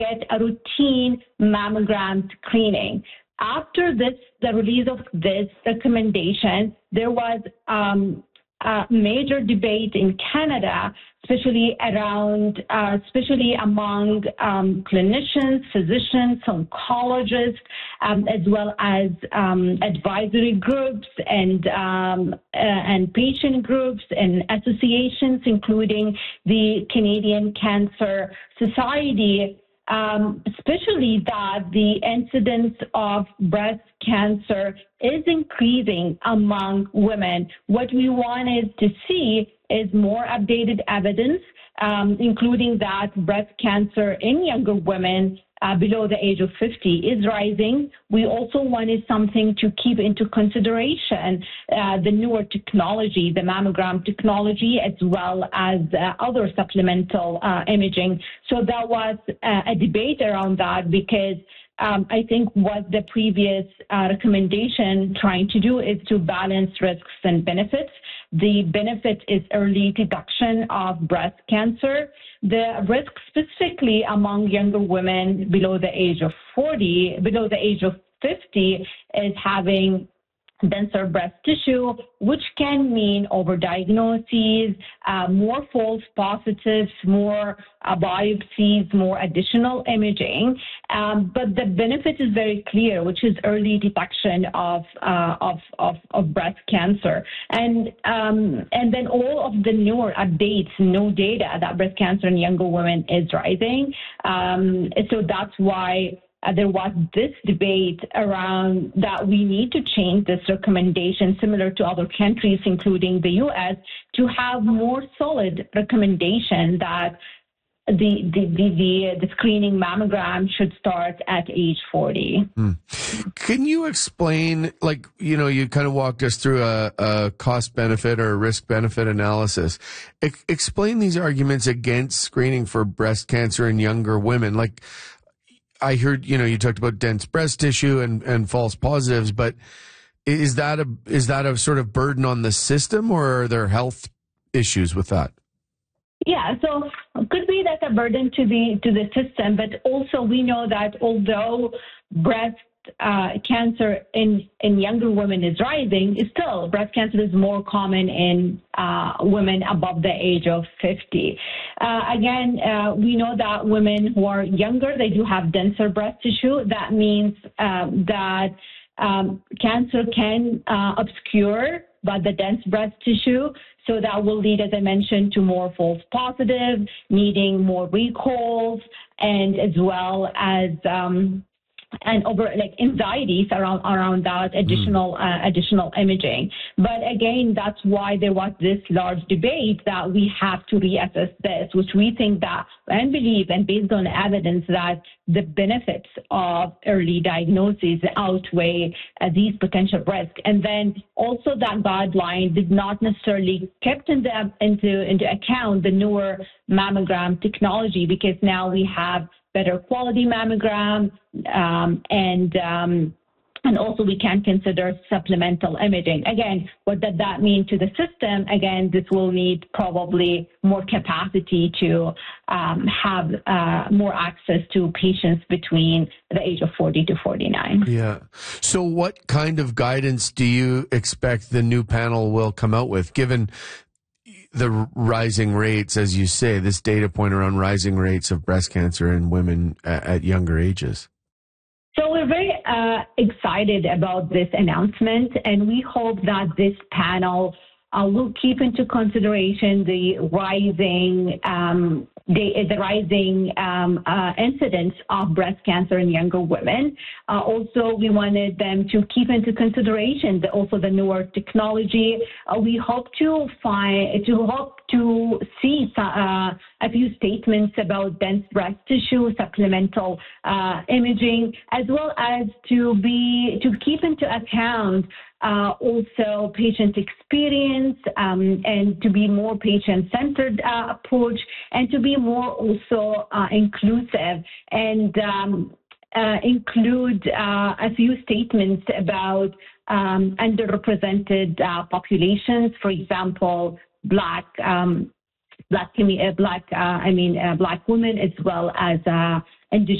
get a routine mammogram screening. After the release of this recommendation, there was a major debate in Canada, especially among clinicians, physicians, oncologists, as well as advisory groups and patient groups and associations, including the Canadian Cancer Society, especially that the incidence of breast cancer is increasing among women. What we wanted to see is more updated evidence, including that breast cancer in younger women below the age of 50 is rising. We also wanted something to keep into consideration, the newer technology, the mammogram technology, as well as other supplemental imaging. So that was a debate around that because I think what the previous recommendation trying to do is to balance risks and benefits. The benefit is early detection of breast cancer. The risk specifically among younger women below the age of 50 is having denser breast tissue, which can mean overdiagnoses, more false positives, more biopsies, more additional imaging. But the benefit is very clear, which is early detection of breast cancer. And then all of the newer updates, new data that breast cancer in younger women is rising. So that's why there was this debate around that we need to change this recommendation, similar to other countries, including the U.S., to have more solid recommendation that the screening mammogram should start at age 40. Can you explain, you kind of walked us through a cost-benefit or a risk-benefit analysis. Explain these arguments against screening for breast cancer in younger women. I heard, you talked about dense breast tissue and false positives, but is that a sort of burden on the system, or are there health issues with that? Yeah, so it could be that a burden to the system, but also we know that although breast cancer in younger women is rising, still breast cancer is more common in women above the age of 50. Again, we know that women who are younger, they do have denser breast tissue. That means that cancer can obscure by the dense breast tissue. So that will lead, as I mentioned, to more false positives, needing more recalls, and as well as anxieties around that additional imaging. But again, that's why there was this large debate that we have to reassess this, which we think that and believe, and based on evidence, that the benefits of early diagnosis outweigh these potential risks. And then also that guideline did not necessarily kept into account the newer mammogram technology, because now we have better quality mammogram, and also we can consider supplemental imaging. Again, what does that mean to the system? Again, this will need probably more capacity to have more access to patients between the age of 40 to 49. Yeah. So what kind of guidance do you expect the new panel will come out with, given the rising rates, as you say, this data point around rising rates of breast cancer in women at younger ages? So we're very excited about this announcement, and we hope that this panel will keep into consideration the rising incidence of breast cancer in younger women. Also, we wanted them to keep into consideration the newer technology. We hope to see a few statements about dense breast tissue, supplemental imaging, as well as to keep into account also patient experience, and to be more patient-centered approach, and to be more also inclusive, and include a few statements about underrepresented populations, for example, Black Black women as well as Indigenous